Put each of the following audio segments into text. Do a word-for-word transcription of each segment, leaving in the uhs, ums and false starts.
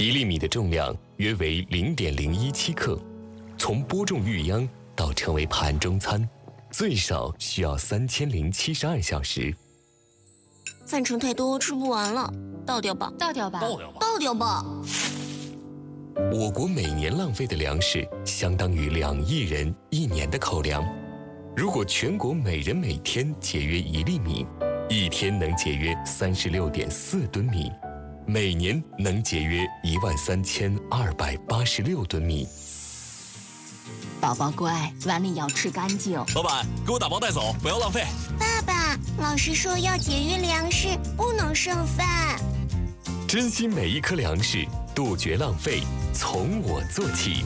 一粒米的重量约为零点零一七克，从播种育秧到成为盘中餐，最少需要三千零七十二小时。 饭盛太多，吃不完了，倒掉吧， 倒掉吧， 倒掉吧， 倒掉吧。 我国每年浪费的粮食相当于两亿人一年的口粮。如果全国每人每天节约一粒米，一天能节约三十六点四吨米，每年能节约一万三千二百八十六吨米。 宝宝乖，碗里要吃干净。 老板，给我打包带走，不要浪费。 爸爸，老师说要节约粮食，不能剩饭。 珍惜每一颗粮食，杜绝浪费，从我做起。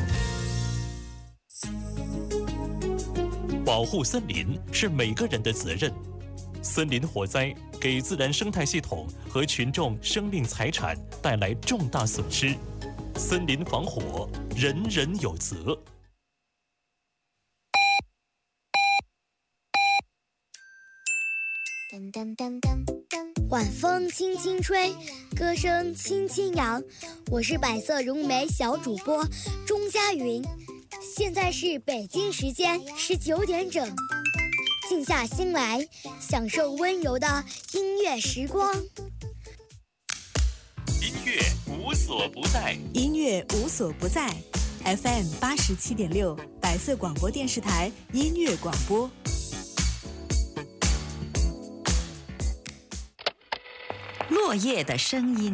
保护森林是每个人的责任。森林火灾给自然生态系统和群众生命财产带来重大损失，森林防火，人人有责。 晚风轻轻吹，歌声轻轻扬。我是百色咏美小主播钟佳云，现在是北京时间十九点整，静下心来，享受温柔的音乐时光。 音乐无所不在， 音乐无所不在。F M 八十七点六，百色广播电视台音乐广播。 落叶的声音。